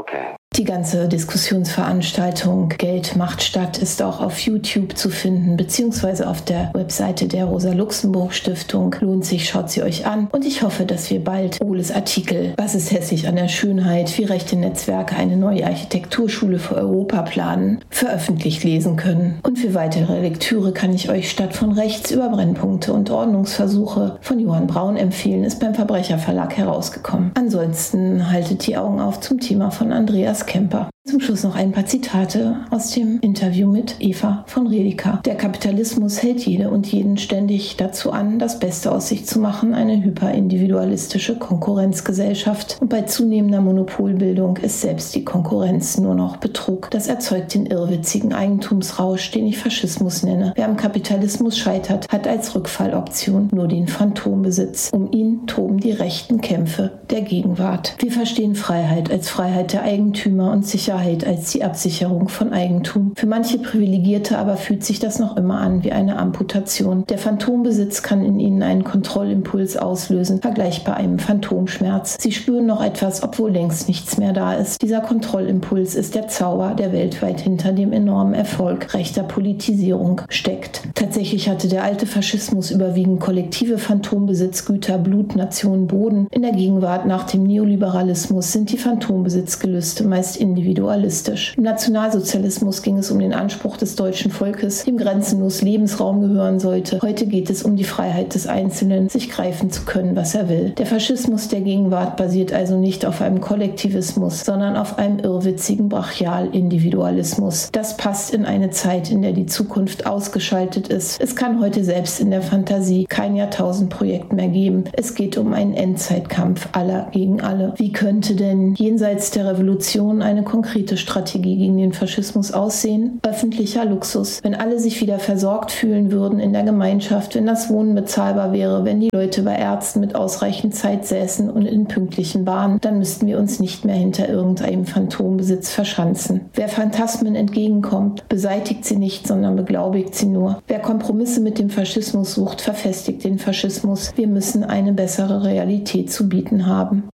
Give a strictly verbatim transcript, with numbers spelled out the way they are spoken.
Okay. Die ganze Diskussionsveranstaltung Geld macht Stadt ist auch auf YouTube zu finden, beziehungsweise auf der Webseite der Rosa-Luxemburg-Stiftung. Lohnt sich, schaut sie euch an. Und ich hoffe, dass wir bald Oles Artikel "Was ist hässlich an der Schönheit? Wie rechte Netzwerke eine neue Architekturschule für Europa planen" veröffentlicht lesen können. Und für weitere Lektüre kann ich euch Stadt von rechts über Brennpunkte und Ordnungsversuche von Johann Braun empfehlen, ist beim Verbrecherverlag herausgekommen. Ansonsten haltet die Augen auf zum Thema von Andreas Kemper. Zum Schluss noch ein paar Zitate aus dem Interview mit Eva von Redeker. Der Kapitalismus hält jede und jeden ständig dazu an, das Beste aus sich zu machen, eine hyperindividualistische Konkurrenzgesellschaft. Und bei zunehmender Monopolbildung ist selbst die Konkurrenz nur noch Betrug. Das erzeugt den irrwitzigen Eigentumsrausch, den ich Faschismus nenne. Wer am Kapitalismus scheitert, hat als Rückfalloption nur den Phantombesitz. Um ihn toben die rechten Kämpfe der Gegenwart. Wir verstehen Freiheit als Freiheit der Eigentümer und Sicherheit als die Absicherung von Eigentum. Für manche Privilegierte aber fühlt sich das noch immer an wie eine Amputation. Der Phantombesitz kann in ihnen einen Kontrollimpuls auslösen, vergleichbar einem Phantomschmerz. Sie spüren noch etwas, obwohl längst nichts mehr da ist. Dieser Kontrollimpuls ist der Zauber, der weltweit hinter dem enormen Erfolg rechter Politisierung steckt. Tatsächlich hatte der alte Faschismus überwiegend kollektive Phantombesitzgüter, Blut, Nation, Boden. In der Gegenwart nach dem Neoliberalismus sind die Phantombesitzgelüste meist individualistisch. Im Nationalsozialismus ging es um den Anspruch des deutschen Volkes, dem grenzenlos Lebensraum gehören sollte. Heute geht es um die Freiheit des Einzelnen, sich greifen zu können, was er will. Der Faschismus der Gegenwart basiert also nicht auf einem Kollektivismus, sondern auf einem irrwitzigen Brachial-Individualismus. Das passt in eine Zeit, in der die Zukunft ausgeschaltet ist. Es kann heute selbst in der Fantasie kein Jahrtausendprojekt mehr geben. Es geht um einen Endzeitkampf aller gegen alle. Wie könnte denn jenseits der Revolution eine konkrete Strategie gegen den Faschismus aussehen? Öffentlicher Luxus. Wenn alle sich wieder versorgt fühlen würden in der Gemeinschaft, wenn das Wohnen bezahlbar wäre, wenn die Leute bei Ärzten mit ausreichend Zeit säßen und in pünktlichen Bahnen, dann müssten wir uns nicht mehr hinter irgendeinem Phantombesitz verschanzen. Wer Phantasmen entgegenkommt, beseitigt sie nicht, sondern beglaubigt sie nur. Wer Kompromisse mit dem Faschismus sucht, verfestigt den Faschismus. Wir müssen eine bessere Realität zu bieten haben.